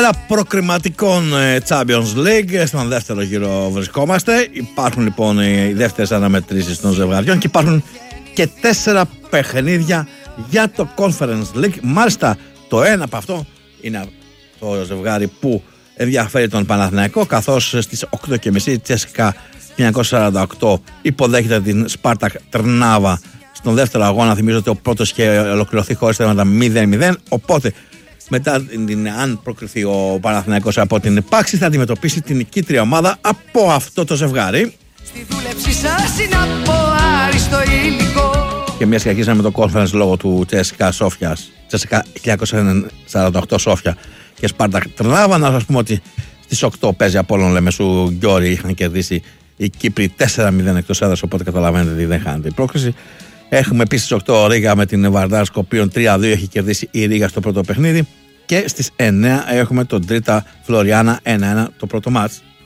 Μέρα προκριματικών Champions League. Στον δεύτερο γύρο βρισκόμαστε. Υπάρχουν λοιπόν οι δεύτερες αναμετρήσεις των ζευγαριών και υπάρχουν και 4 παιχνίδια για το Conference League. Μάλιστα το ένα από αυτό είναι το ζευγάρι που ενδιαφέρει τον Παναθηναϊκό, καθώς στις 8.30 η Τσέσικα 1948 υποδέχεται την Σπάρτακ Τρνάβα στον δεύτερο αγώνα. Θυμίζω ότι ο πρώτος είχε ολοκληρωθεί χωρίς θέματα 0-0, οπότε μετά αν προκριθεί ο Παναθηναϊκός από την Πάξη θα αντιμετωπίσει την νικήτρια ομάδα από αυτό το ζευγάρι. Στη δούλεψη σας είναι από άριστο υλικό. Και μιας και αρχίσαμε το conference λόγω του Τσέσικα Σόφιας, Τσέσικα 1948 Σόφια και Σπάρτακ Τρνάβα, να σας πούμε ότι στις 8 παίζει Απόλλων Λεμεσού Γκιόρι. Είχαν κερδίσει οι Κύπροι 4-0 εκτός έδρας, οπότε καταλαβαίνετε ότι δεν χάνεται η πρόκριση. Έχουμε επίσης στις 8 Ρίγα με την Βαρδάρ Σκοπίων 3-2, έχει κερδίσει η Ρίγα στο πρώτο παιχνίδι. Και στις 9 έχουμε τον Τρίτα Φλωριάνα 1-1 το πρώτο μάτς.